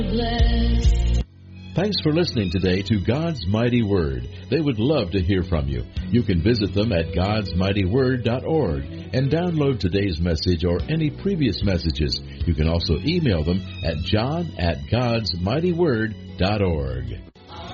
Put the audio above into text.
Thanks for listening today to God's Mighty Word. They would love to hear from you. You can visit them at godsmightyword.org and download today's message or any previous messages. You can also email them at john@godsmightyword.org.